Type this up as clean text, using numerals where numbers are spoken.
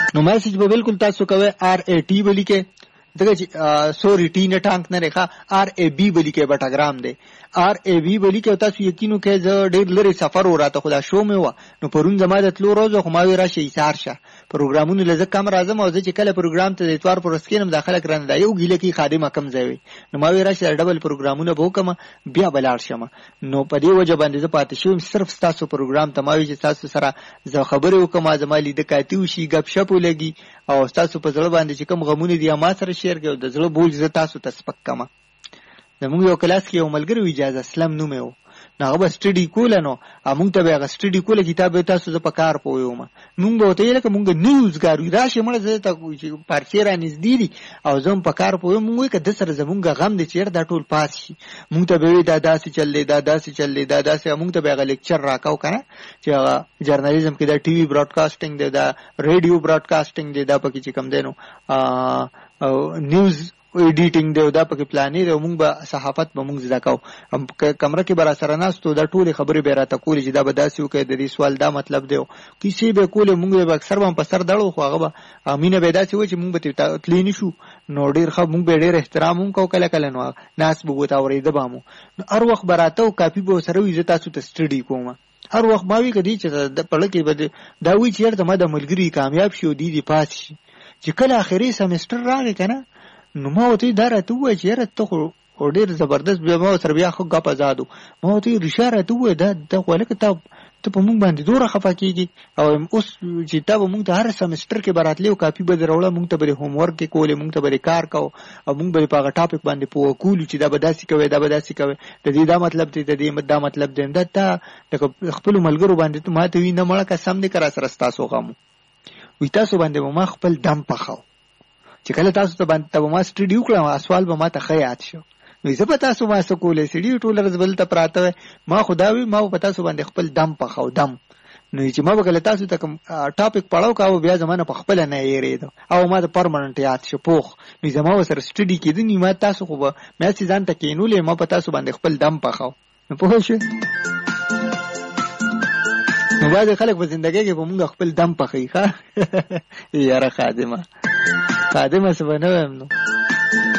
نو میسج به بالکل تاسو کوي RAT ولیکه دغه سوري ټی نه ټانک نه ریخه RAB ولیکه بټاګرام دی RAB ولیکه تاسو یقینو کې زه ډېر لري سفر وراته خدا شو مې و نو پرون زما د تلو روز خو ما وی راشي ایثار شه پروګرامونه لزه کم راځم او چې کله پروګرام ته د اتوار پر سکینم داخله کړم دا یو ګیله کې خادمه کم ځای نو ما وی راشي ډبل پروګرامونه به کوم بیا بلار شم نو په دې وجه باندې زه پاتې شوم صرف تاسو پروګرام ته ما وی چې تاسو سره زه خبرې وکم زما لید کاتیو شي غب شپ ولګي او تاسو په ځړ باندې چې کوم غمونه دي ما سره شیر کړو د زړه بوج ز تاسو تسپک کما زموږ یو کلاس کې یو ملګری اجازه اسلام نوم یو ناغه به سټډي کول نو موږ ته به سټډي کول کتاب تاسو ز په کار پویوم موږ به ته لکه موږ نیوزګارو راشه مړ زه ته پارچې را نږدې دي او زم په کار پویوم موږ کده سره زمونږ غم دي چیر دا ټول پاس شي موږ ته به دا داسې چلې دا داسې چلې دا داسې موږ ته به لیکچر راکاو کنه چې جرنالیزم کې دا ټي وي براډکاسټینګ دی دا ریډیو براډکاسټینګ دی دا پکې چې کم دینو نیوز ایډیټینګ دی دا پکې پلانې دی موږ به صحافت به موږ زده کوو کمره کې برا سره ناستو دا ټول خبرې به راته کولې چې دا به داسې وکړي د دې سوال دا مطلب دی کیسې به کولې موږ به اکثر به په سر دړو خو هغه به امینه به داسې و چې موږ به تللی نشو نو ډېر ښه موږ به ډېر احترام هم کوو کله کله نو ناس به وته اورېده به مو هر وخت به راته او کاپي به سره وي زه تاسو ته سټډي کوم هر وخت ما وی کدي چې د پړه کې به دا وی چې ته ما د ملګری کامیاب شو دي پاس شي چې کله اخري سمستر راغی کنه نو ما وته دا راته وای چې راته خو ډیر زبردست به ما سره بیا خو غپ آزادو ما وته اشاره ته وای دا د ولکه ته په مونږ باندې دوره خفه کیږي او اوس چې تا به مونږ ته هر سمستر کې براتلی او کاپی به دروړه مونږ ته به هوم ورک کې کولې مونږ ته به کار کو او مونږ به په هغه ټاپک باندې پوه کولو چې دا به داسې کوي دا به داسې کوي د دې دا مطلب دی د دې دا مطلب دی دا ته خپل ملګرو باندې ته ماته وی نه مړه قسم دې کرا سره تاسو غمو وی تاسو باندې ما خپل دم پخاو چې کله تاسو ته باندې ما سټډي وکړم سوال به ما ته خیات شو نو زه په تاسو ما سکولې سړي ټول رزبل ته پراته ما خداوي ما په تاسو باندې خپل دم پخاو دم نو چې ما وکړه تاسو ته کوم ټاپک پړاو کاوه بیا زمانه په خپل نه یریدو او ما د پرمننت یاد شو پوخ نو زما سره سټډي کېدنی ما تاسو خو مې چې ځان ته کینولې ما په تاسو باندې خپل دم پخاو نو په شو نو باید خلک په ژوندۍ کې په موږ خپل دم پخې ښه یاره خادمه څه بنوم نو